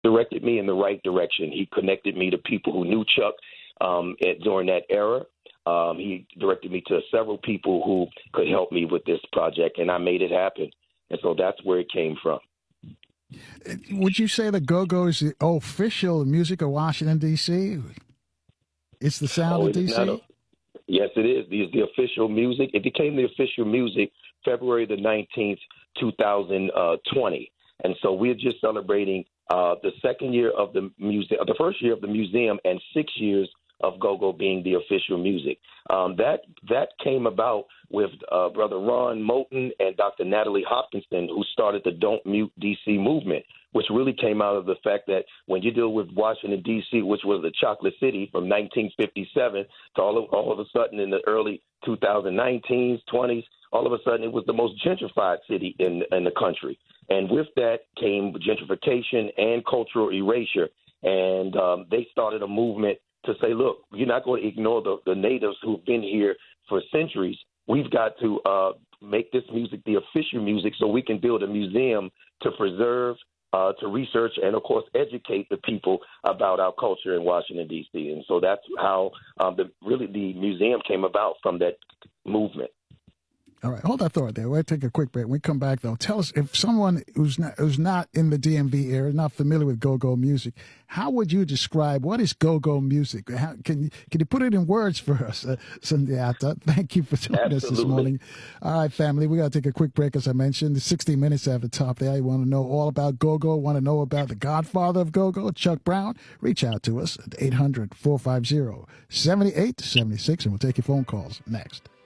directed me in the right direction. He connected me to people who knew Chuck during that era. He directed me to several people who could help me with this project, and I made it happen. And so that's where it came from. Would you say the go-go is the official music of Washington, D.C.? It's the sound of D.C.? Yes, it is. It's the official music. It became the official music February the 19th, 2020. And so we're just celebrating the second year of the music, the first year of the museum, and 6 years of go-go being the official music. That came about with Brother Ron Moulton and Dr. Natalie Hopkinson, who started the Don't Mute D.C. movement, which really came out of the fact that when you deal with Washington, D.C., which was the chocolate city from 1957 to all of a sudden in the early 2019s, 20s, all of a sudden it was the most gentrified city in the country. And with that came gentrification and cultural erasure. And they started a movement to say, look, you're not going to ignore the natives who've been here for centuries. We've got to make this music the official music so we can build a museum to preserve, to research, and, of course, educate the people about our culture in Washington, D.C. And so that's how the museum came about, from that movement. All right, hold that thought there. We'll take a quick break. When we come back, though, tell us, if someone who's not in the DMV area, not familiar with go-go music, how would you describe what is go-go music? Can you put it in words for us, Sundiata? Thank you for joining us this morning. All right, family, we got to take a quick break, as I mentioned. 60 minutes at the top there. You want to know all about go-go, want to know about the godfather of go-go, Chuck Brown? Reach out to us at 800-450-7876, and we'll take your phone calls next.